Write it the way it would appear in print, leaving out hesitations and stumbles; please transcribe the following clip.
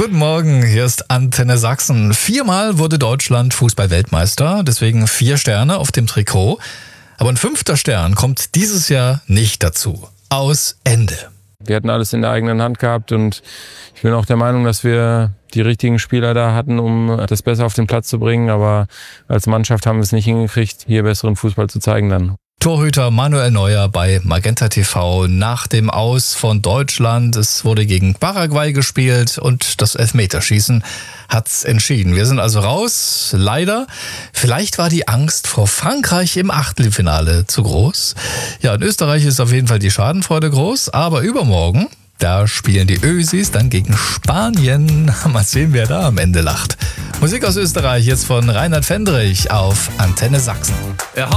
Guten Morgen, hier ist Antenne Sachsen. 4-mal wurde Deutschland Fußball-Weltmeister, deswegen 4 Sterne auf dem Trikot. Aber ein 5. Stern kommt dieses Jahr nicht dazu. Aus Ende. Wir hatten alles in der eigenen Hand gehabt und ich bin auch der Meinung, dass wir die richtigen Spieler da hatten, um das besser auf den Platz zu bringen. Aber als Mannschaft haben wir es nicht hingekriegt, hier besseren Fußball zu zeigen dann. Torhüter Manuel Neuer bei Magenta TV nach dem Aus von Deutschland. Es wurde gegen Paraguay gespielt und das Elfmeterschießen hat's entschieden. Wir sind also raus, leider. Vielleicht war die Angst vor Frankreich im Achtelfinale zu groß. Ja, in Österreich ist auf jeden Fall die Schadenfreude groß, aber übermorgen, da spielen die Ösis dann gegen Spanien. Mal sehen, wer da am Ende lacht. Musik aus Österreich jetzt von Reinhard Fendrich auf Antenne Sachsen.